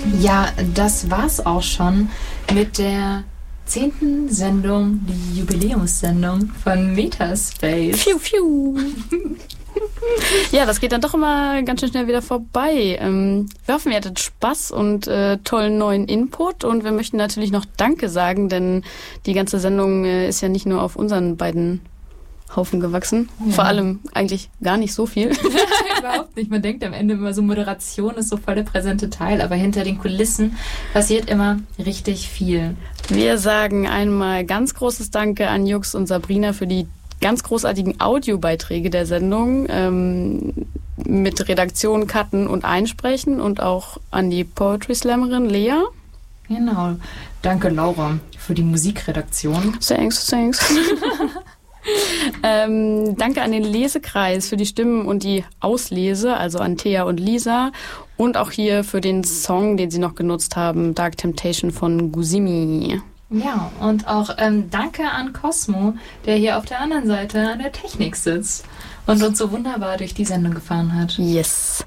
Ja, das war's auch schon mit der 10. Sendung, die Jubiläumssendung von Metaspace. Pfiou, pfiou. Ja, das geht dann doch immer ganz schön schnell wieder vorbei. Wir hoffen, ihr hattet Spaß und tollen neuen Input. Und wir möchten natürlich noch Danke sagen, denn die ganze Sendung ist ja nicht nur auf unseren beiden Haufen gewachsen. Ja. Vor allem eigentlich gar nicht so viel. Überhaupt nicht. Man denkt am Ende immer so, Moderation ist so voll der präsente Teil, aber hinter den Kulissen passiert immer richtig viel. Wir sagen einmal ganz großes Danke an Jux und Sabrina für die ganz großartigen Audiobeiträge der Sendung mit Redaktion, Cutten und Einsprechen und auch an die Poetry Slammerin Lea. Genau. Danke, Laura, für die Musikredaktion. Thanks. Danke an den Lesekreis für die Stimmen und die Auslese, also an Thea und Lisa. Und auch hier für den Song, den sie noch genutzt haben, Dark Temptation von Guzimi. Ja, und auch danke an Cosmo, der hier auf der anderen Seite an der Technik sitzt und uns so wunderbar durch die Sendung gefahren hat. Yes.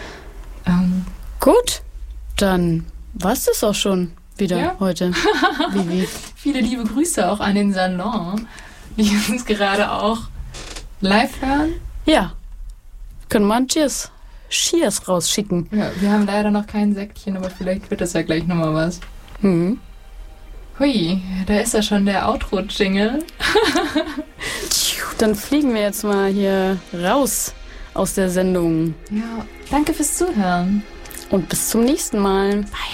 Gut, dann war's das auch schon wieder heute. Vivi. Viele liebe Grüße auch an den Salon, die uns gerade auch live hören. Ja, können wir ein Cheers rausschicken. Ja, wir haben leider noch kein Säckchen, aber vielleicht wird das ja gleich nochmal was. Hui, da ist ja schon der Outro-Jingle. Dann fliegen wir jetzt mal hier raus aus der Sendung. Ja, danke fürs Zuhören. Und bis zum nächsten Mal. Bye.